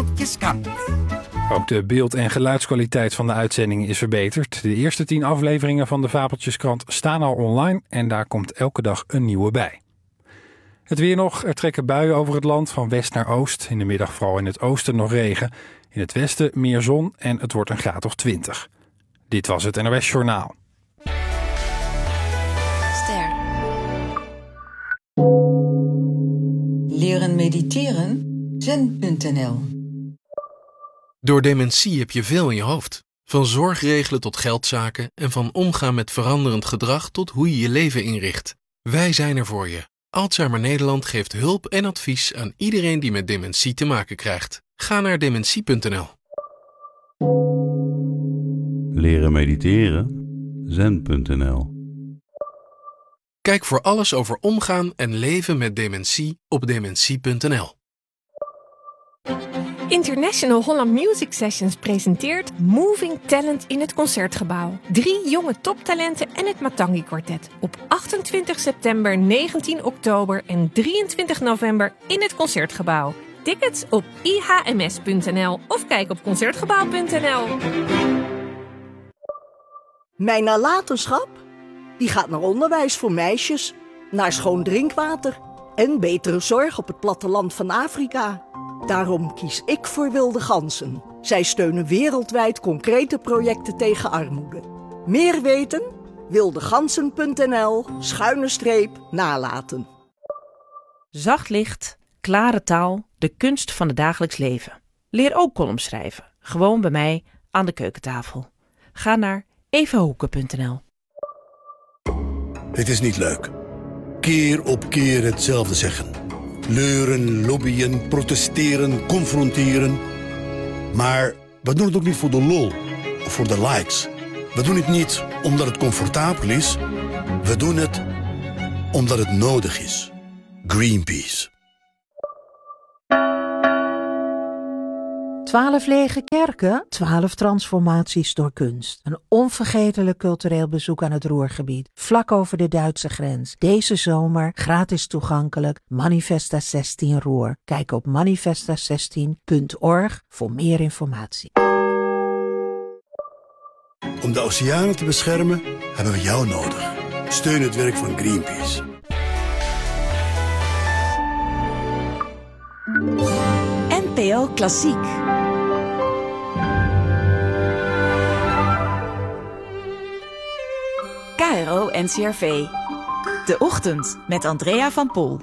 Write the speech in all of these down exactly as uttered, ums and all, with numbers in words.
koekjes kan. Ook de beeld- en geluidskwaliteit van de uitzending is verbeterd. De eerste tien afleveringen van de Fabeltjeskrant staan al online en daar komt elke dag een nieuwe bij. Het weer nog. Er trekken buien over het land van west naar oost. In de middag vooral in het oosten nog regen. In het westen meer zon en het wordt een graad of twintig. Dit was het N O S Journaal. Ster. Leren mediteren? zen punt n l. Door dementie heb je veel in je hoofd. Van zorgregelen tot geldzaken en van omgaan met veranderend gedrag tot hoe je je leven inricht. Wij zijn er voor je. Alzheimer Nederland geeft hulp en advies aan iedereen die met dementie te maken krijgt. Ga naar dementie punt n l. Leren mediteren? zen punt n l. Kijk voor alles over omgaan en leven met dementie op dementie punt n l. International Holland Music Sessions presenteert Moving Talent in het Concertgebouw. Drie jonge toptalenten en het Matangi Quartet. Op achtentwintig september, negentien oktober en drieëntwintig november in het Concertgebouw. Tickets op i h m s punt n l of kijk op concertgebouw punt n l. Mijn nalatenschap? Die gaat naar onderwijs voor meisjes, naar schoon drinkwater en betere zorg op het platteland van Afrika. Daarom kies ik voor Wilde Ganzen. Zij steunen wereldwijd concrete projecten tegen armoede. Meer weten? wildegansen punt n l schuine streep nalaten. Zacht licht, klare taal, de kunst van het dagelijks leven. Leer ook columns schrijven. Gewoon bij mij aan de keukentafel. Ga naar evahoeken punt n l. Het is niet leuk. Keer op keer hetzelfde zeggen. Leuren, lobbyen, protesteren, confronteren. Maar we doen het ook niet voor de lol of voor de likes. We doen het niet omdat het comfortabel is. We doen het omdat het nodig is. Greenpeace. Twaalf lege kerken, twaalf transformaties door kunst. Een onvergetelijk cultureel bezoek aan het Ruhrgebied, vlak over de Duitse grens. Deze zomer gratis toegankelijk, Manifesta zestien Ruhr. Kijk op manifesta zestien punt org voor meer informatie. Om de oceanen te beschermen hebben we jou nodig. Steun het werk van Greenpeace. N P O Klassiek. K R O N C R V. De Ochtend met Andrea van Poel.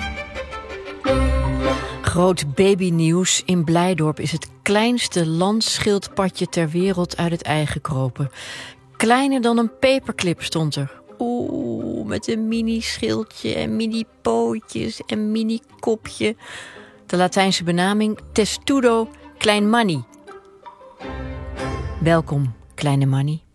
Groot babynieuws. In Blijdorp is het kleinste landschildpadje ter wereld uit het ei gekropen. Kleiner dan een paperclip stond er. Oeh, met een mini-schildje en mini-pootjes en mini-kopje. De Latijnse benaming Testudo Klein Manni. Welkom, kleine Manni.